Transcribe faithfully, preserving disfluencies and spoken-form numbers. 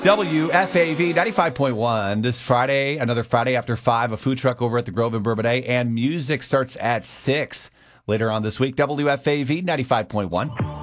W F A V ninety-five point one. This Friday, another Friday after five, a food truck over at the Grove in Bourbonnais, and music starts at six later on this week. W F A V ninety-five point one.